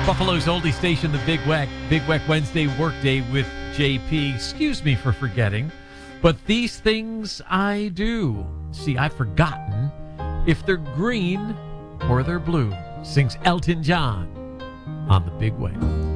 Buffalo's oldie station, the Big Weck Wednesday workday with JP. Excuse me for forgetting, but these things I do. See, I've forgotten if they're green or they're blue. Sings Elton John on the Big Weck.